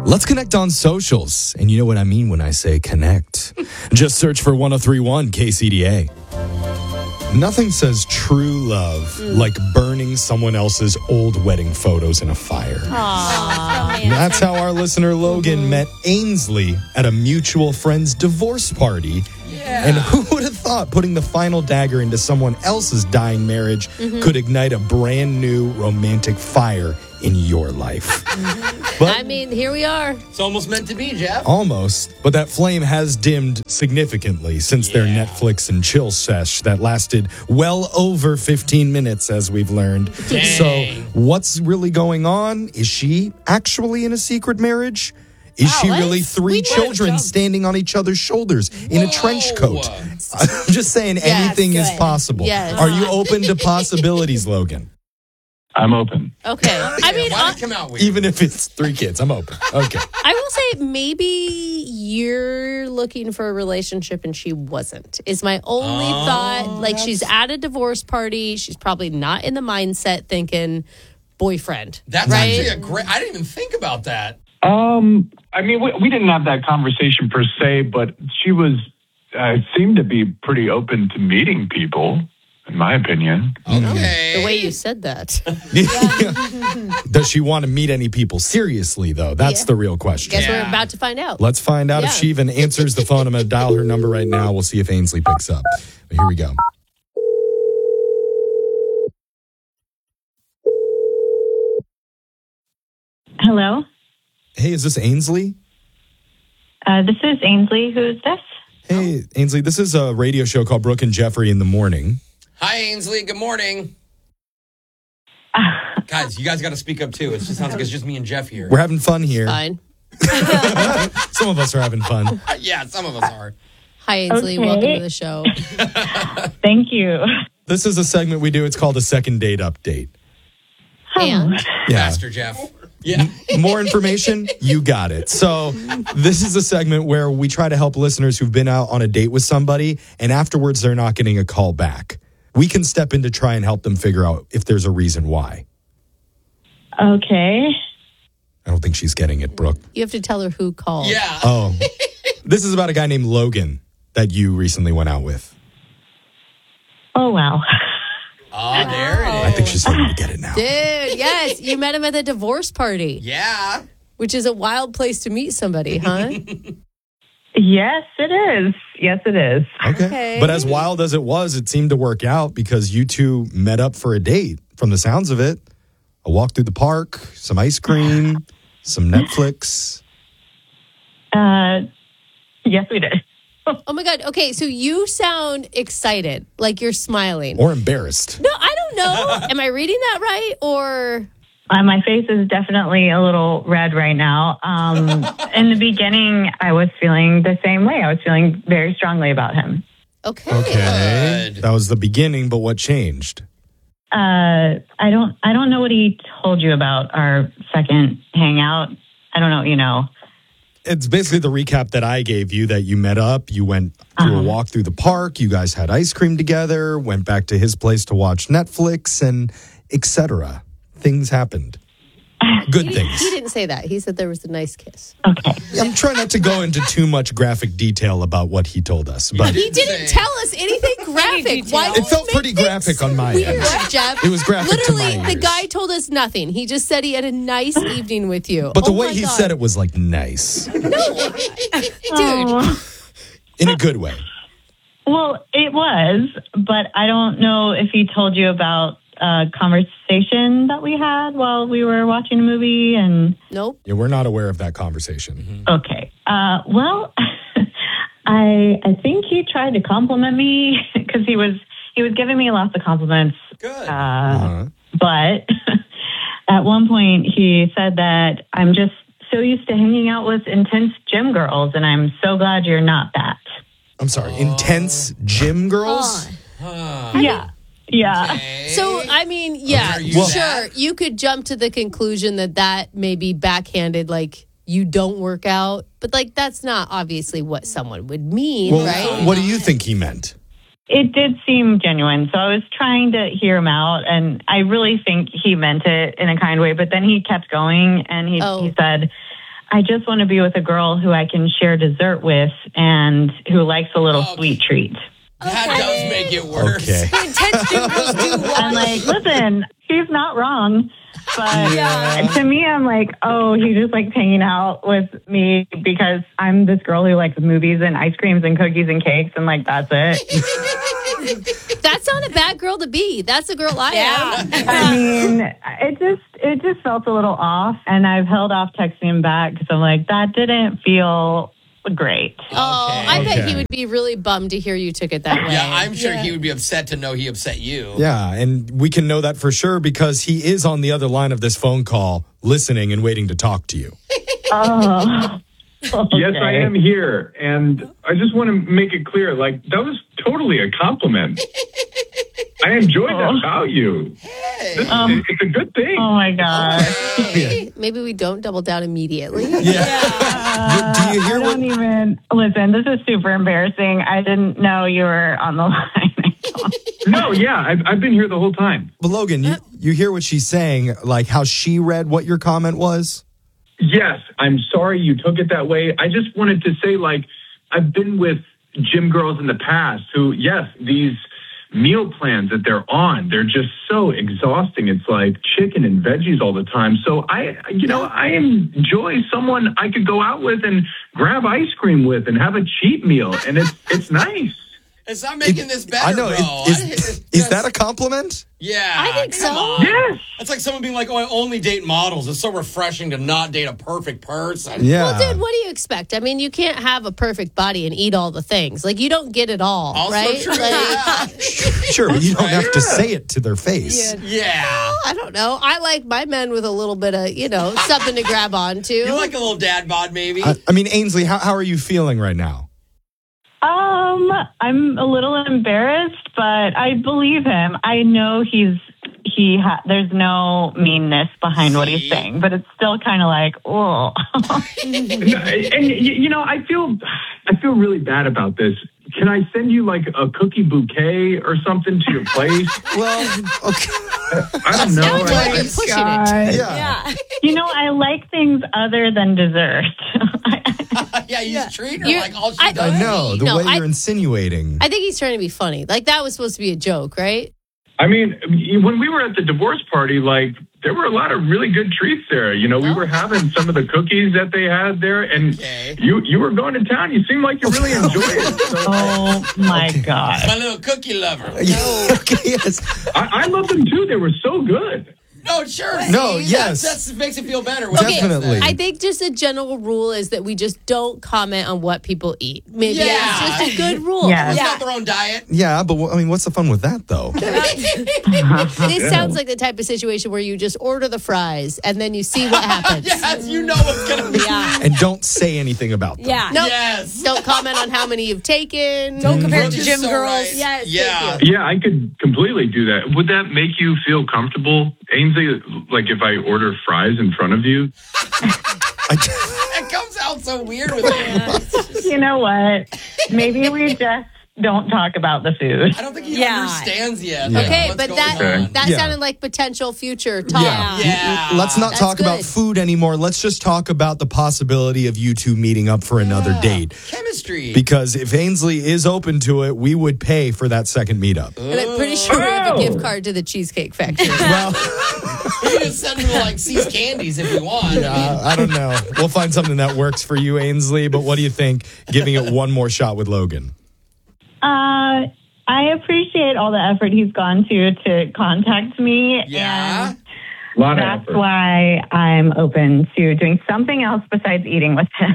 Let's connect on socials. And you know what I mean when I say connect. Just search for 1031 KCDA. Nothing says true love like burning someone else's old wedding photos in a fire. Aww. That's how our listener Logan met Ainsley at a mutual friend's divorce party. Yeah. And who would have thought putting the final dagger into someone else's dying marriage could ignite a brand new romantic fire in your life? But, I mean, here we are. It's almost meant to be, Jeff. Almost. But that flame has dimmed significantly since their Netflix and chill sesh that lasted well over 15 minutes, as we've learned. Dang. So what's really going on? Is she actually in a secret marriage? Is she really three children standing on each other's shoulders in a trench coat? I'm just saying anything is possible. Yes. Are you open to possibilities, Logan? I'm open. Okay. I mean, come out weird? Even if it's 3 kids, I'm open. Okay. I will say maybe you're looking for a relationship and she wasn't, is my only thought. Like, she's at a divorce party. She's probably not in the mindset thinking boyfriend. That's right? actually a great... I didn't even think about that. I mean, we didn't have that conversation per se, but she was seemed to be pretty open to meeting people, in my opinion. Okay. The way you said that. Does she want to meet any people seriously, though? That's the real question. Guess we're about to find out. Let's find out if she even answers the phone. I'm going to dial her number right now. We'll see if Ainsley picks up. But here we go. Hello? Hey, is this Ainsley? This is Ainsley. Who's this? Hey, Ainsley, this is a radio show called Brooke and Jeffrey in the Morning. Hi, Ainsley. Good morning. Guys, you guys got to speak up, too. It just sounds like it's just me and Jeff here. We're having fun here. Fine. Some of us are having fun. Yeah, some of us are. Hi, Ainsley. Okay. Welcome to the show. Thank you. This is a segment we do. It's called a second date update. And Yeah. Faster, Jeff. Yeah. More information? You got it. So this is a segment where we try to help listeners who've been out on a date with somebody and afterwards they're not getting a call back. We can step in to try and help them figure out if there's a reason why. Okay. I don't think she's getting it, Brooke. you have to tell her who called. Yeah. Oh, this is about a guy named Logan that you recently went out with. Oh, wow. Oh, there it is. I think she's starting to get it now. Dude, yes. You met him at the divorce party, Yeah. which is a wild place to meet somebody, huh? Yes, it is. Yes, it is. Okay. But as wild as it seemed to work out because you two met up for a date from the sounds of it. A walk through the park, some ice cream, some Netflix. Yes, we did. Oh, my God. Okay, so you sound excited, like you're smiling. Or embarrassed. No, I don't know. Am I reading that right? Or... My face is definitely a little red right now. In the beginning, I was feeling the same way. I was feeling very strongly about him. Okay. Okay. Good. That was the beginning, but what changed? I don't know what he told you about our second hangout. I don't know, you know. It's basically the recap that I gave you that you met up, you went through a walk through the park, you guys had ice cream together, went back to his place to watch Netflix, and etc. Things happened. Good things. He didn't say that. He said there was a nice kiss. Okay. I'm trying not to go into too much graphic detail about what he told us, but He didn't tell us anything graphic. Why it felt pretty graphic on my weird, end. Jeff? It was graphic to my Literally, the ears. guy told us nothing. He just said he had a nice evening with you. But the Oh way my he God. said it was like nice. Dude. In a good way. Well, it was, but I don't know if he told you about a conversation that we had while we were watching a movie. And Nope. Yeah, we're not aware of that conversation. okay, well, I think he tried to compliment me because he was giving me lots of compliments. Good. But at one point he said that I'm just so used to hanging out with intense gym girls, and I'm so glad you're not that. I'm sorry, intense gym girls? Yeah. Okay. So, I mean, yeah, Are you sure. that? You could jump to the conclusion that may be backhanded, like you don't work out. But, like, that's not obviously what someone would mean, Well, right? what do you think he meant? It did seem genuine, so I was trying to hear him out, and I really think he meant it in a kind way. But then he kept going, and he said, I just want to be with a girl who I can share dessert with and who likes a little sweet treat. That does make it worse. Okay. Intense Jim girls do I'm like, listen, he's not wrong. But to me, I'm like, oh, he just likes hanging out with me because I'm this girl who likes movies and ice creams and cookies and cakes, and like that's it. That's not a bad girl to be. That's a girl I am. I mean, it just felt a little off, and I've held off texting him back because I'm like, that didn't feel great. Oh, I bet Okay. he would be really bummed to hear you took it that way. Yeah, I'm sure he would be upset to know he upset you. Yeah, and we can know that for sure because he is on the other line of this phone call, listening and waiting to talk to you. Oh. Yes, I am here. And I just want to make it clear, like, that was totally a compliment. I enjoyed that about you. It's a good thing. Oh my god! Maybe we don't double down immediately. Do you hear I what? don't even listen. This is super embarrassing. I didn't know you were on the line. No, yeah, I've been here the whole time. But Logan, you hear what she's saying, like how she read what your comment was? Yes, I'm sorry you took it that way. I just wanted to say, like, I've been with gym girls in the past who, yes, these meal plans that they're on, they're just so exhausting. It's like chicken and veggies all the time. So I enjoy someone I could go out with and grab ice cream with and have a cheat meal. And it's nice. It's not making this better, I know. bro. Is that a compliment? Yeah. I think come so. on. Yes. It's like someone being like, oh, I only date models. It's so refreshing to not date a perfect person. Yeah. Well, dude, what do you expect? I mean, you can't have a perfect body and eat all the things. Like, you don't get it all, Also right? true. Like, Sure, but you don't have to say it to their face. Yeah. I don't know. I like my men with a little bit of, something to grab onto. You like a little dad bod, maybe? I mean, Ainsley, how are you feeling right now? I'm a little embarrassed, but I believe him. I know there's no meanness behind what he's saying, but it's still kind of like, oh. And I feel really bad about this. Can I send you like a cookie bouquet or something to your place? Well, okay. I don't know. Sounds like you're pushing it. Yeah. I like things other than dessert. Yeah, you just treat her You're- like all she I- does. I know, the No, way you're insinuating. I think he's trying to be funny. Like, that was supposed to be a joke, right? I mean, when we were at the divorce party, like, there were a lot of really good treats there. We were having some of the cookies that they had there, and you were going to town. You seemed like you really enjoyed it. So Oh my God. My little cookie lover. Okay, yes. I love them too. They were so good. No, sure. No, see, yes. That makes it feel better. when Okay, he says definitely. that. I think just a general rule is that we just don't comment on what people eat. Maybe Yeah. it's just a good rule. Yeah. It's not their own diet. Yeah, but I mean, what's the fun with that, though? This sounds like the type of situation where you just order the fries and then you see what happens. Yes, you know what's going to be. Yeah. And don't say anything about them. Yeah. Nope. Yes. Don't comment on how many you've taken. Don't compare it Brooke to is gym so girls. right. Yes, Yeah. thank you. Yeah, I could completely do that. Would that make you feel comfortable, Ainsley? Like if I order fries in front of you? It comes out so weird with him. You know what? Maybe we just don't talk about the food. I don't think he Yeah. understands yet. Yeah. Okay, what's but going that on. that Yeah. sounded like potential future talk. Yeah. Yeah. Let's not That's talk about good. food anymore. Let's just talk about the possibility of you two meeting up for another date. Chemistry. Because if Ainsley is open to it, we would pay for that second meetup. And I'm pretty sure we have a gift card to the Cheesecake Factory. Well, We can send him like C's candies if we want. I don't know. We'll find something that works for you, Ainsley. But what do you think giving it one more shot with Logan? I appreciate all the effort he's gone to contact me. Yeah. And A lot of that's effort. why I'm open to doing something else besides eating with him.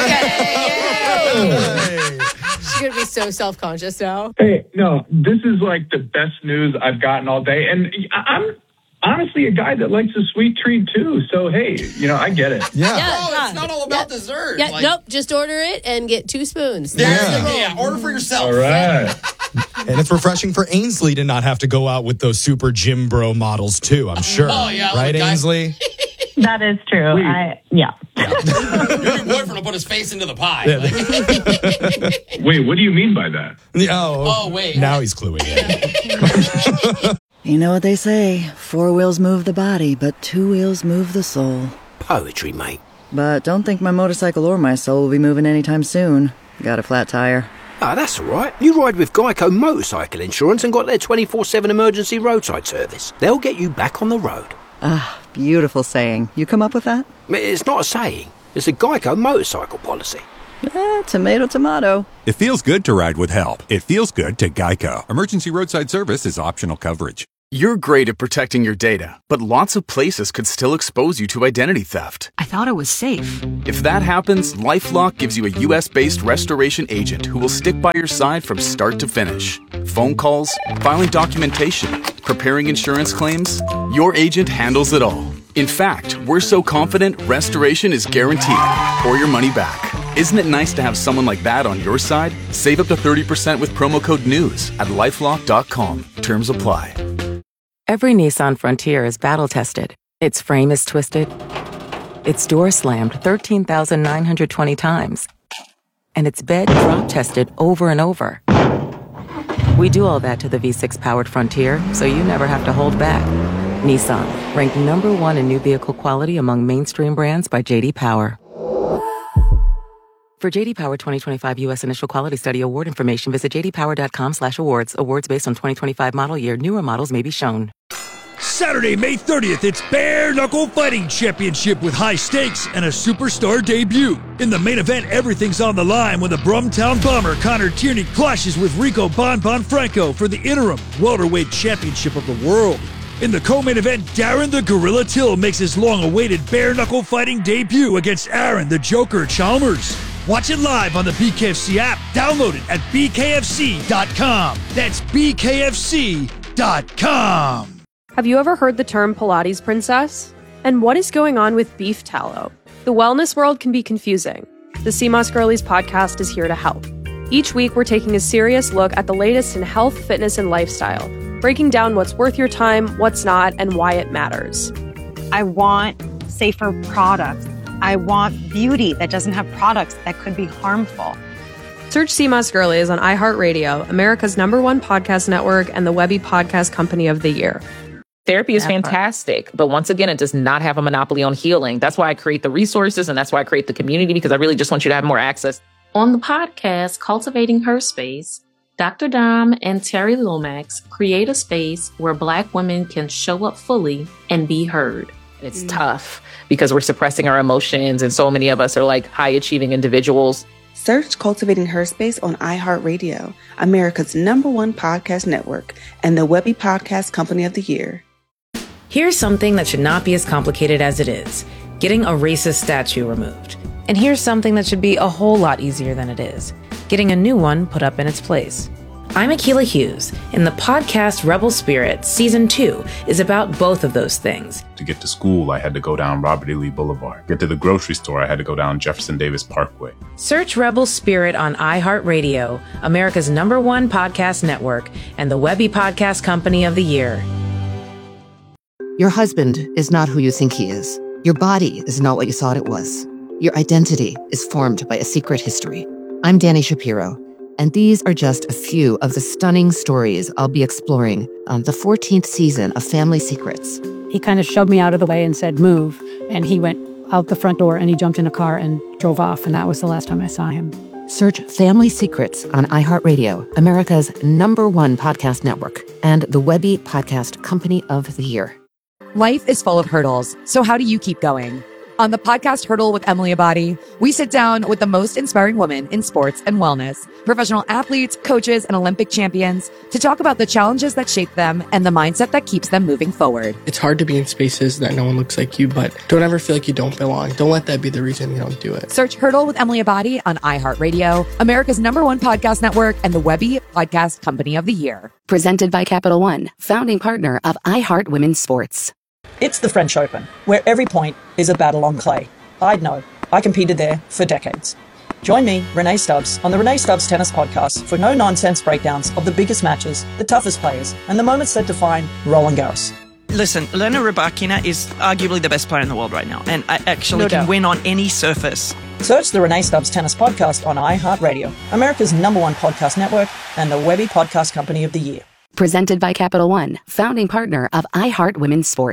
She's gonna be so self-conscious now. Hey, no, this is like the best news I've gotten all day. And I'm honestly a guy that likes a sweet treat too. So, hey, I get it. Yeah. Oh, it's not all about dessert. Yeah, Like, nope. Just order it and get 2 spoons. There's That's the the rule. yeah, order for yourself. All right. And it's refreshing for Ainsley to not have to go out with those super gym bro models too, I'm sure. Oh, yeah, Right, the guy- Ainsley? That is true. Yeah. Your boyfriend will put his face into the pie. Like, Wait, what do you mean by that? Oh, wait. Now he's cluing in. You know what they say, 4 wheels move the body, but 2 wheels move the soul. Poetry, mate. but don't think my motorcycle or my soul will be moving anytime soon. Got a flat tire. Ah, that's all right. You ride with Geico Motorcycle Insurance and got their 24/7 emergency roadside service. They'll get you back on the road. Ah, beautiful saying. You come up with that? It's not a saying. It's a Geico motorcycle policy. Tomato, tomato. It feels good to ride with help. It feels good to Geico. Emergency roadside service is optional coverage. You're great at protecting your data, but lots of places could still expose you to identity theft. I thought it was safe. If that happens, LifeLock gives you a US-based restoration agent who will stick by your side from start to finish. Phone calls, filing documentation, preparing insurance claims, your agent handles it all. In fact, we're so confident restoration is guaranteed or your money back. Isn't it nice to have someone like that on your side? Save up to 30% with promo code NEWS at LifeLock.com. Terms apply. Every Nissan Frontier is battle-tested. Its frame is twisted. Its door slammed 13,920 times. And its bed drop-tested over and over. We do all that to the V6-powered Frontier, so you never have to hold back. Nissan, ranked #1 in new vehicle quality among mainstream brands by J.D. Power. For J.D. Power 2025 U.S. Initial Quality Study award information, visit jdpower.com/awards. Awards based on 2025 model year. Newer models may be shown. Saturday, May 30th, it's Bare Knuckle Fighting Championship with high stakes and a superstar debut. In the main event, everything's on the line when the Brumtown Bomber Connor Tierney clashes with Rico Bon Franco for the interim welterweight championship of the world. In the co-main event, Darren the Gorilla Till makes his long-awaited bare knuckle fighting debut against Aaron the Joker Chalmers. Watch it live on the BKFC app. Download it at bkfc.com. That's bkfc.com. Have you ever heard the term Pilates princess? And what is going on with beef tallow? The wellness world can be confusing. The CMOS Girlies podcast is here to help. Each week, we're taking a serious look at the latest in health, fitness, and lifestyle, breaking down what's worth your time, what's not, and why it matters. I want safer products. I want beauty that doesn't have products that could be harmful. Search CMOS Girlies on iHeartRadio, America's #1 podcast network, and the Webby Podcast Company of the Year. Therapy is fantastic, but once again, it does not have a monopoly on healing. That's why I create the resources, and that's why I create the community, because I really just want you to have more access. On the podcast, Cultivating Her Space, Dr. Dom and Terry Lomax create a space where Black women can show up fully and be heard. It's tough because we're suppressing our emotions, and so many of us are like high-achieving individuals. Search Cultivating Her Space on iHeartRadio, America's #1 podcast network, and the Webby Podcast Company of the Year. Here's something that should not be as complicated as it is: getting a racist statue removed. And here's something that should be a whole lot easier than it is: getting a new one put up in its place. I'm Akilah Hughes, and the podcast Rebel Spirit Season 2 is about both of those things. To get to school, I had to go down Robert E. Lee Boulevard. Get to the grocery store, I had to go down Jefferson Davis Parkway. Search Rebel Spirit on iHeartRadio, America's #1 podcast network, and the Webby Podcast Company of the Year. Your husband is not who you think he is. Your body is not what you thought it was. Your identity is formed by a secret history. I'm Dani Shapiro, and these are just a few of the stunning stories I'll be exploring on the 14th season of Family Secrets. He kind of shoved me out of the way and said, "Move." And he went out the front door and he jumped in a car and drove off. And that was the last time I saw him. Search Family Secrets on iHeartRadio, America's #1 podcast network, and the Webby Podcast Company of the Year. Life is full of hurdles, so how do you keep going? On the podcast Hurdle with Emily Abadi, we sit down with the most inspiring women in sports and wellness, professional athletes, coaches, and Olympic champions, to talk about the challenges that shape them and the mindset that keeps them moving forward. It's hard to be in spaces that no one looks like you, but don't ever feel like you don't belong. Don't let that be the reason you don't do it. Search Hurdle with Emily Abadi on iHeartRadio, America's #1 podcast network, and the Webby Podcast Company of the Year. Presented by Capital One, founding partner of iHeart Women's Sports. It's the French Open, where every point is a battle on clay. I'd know. I competed there for decades. Join me, Renee Stubbs, on the Renee Stubbs Tennis Podcast for no-nonsense breakdowns of the biggest matches, the toughest players, and the moments that define Roland Garros. Listen, Elena Rybakina is arguably the best player in the world right now, and I actually can win on any surface. Search the Renee Stubbs Tennis Podcast on iHeartRadio, America's #1 podcast network, and the Webby Podcast Company of the Year. Presented by Capital One, founding partner of iHeart Women's Sports.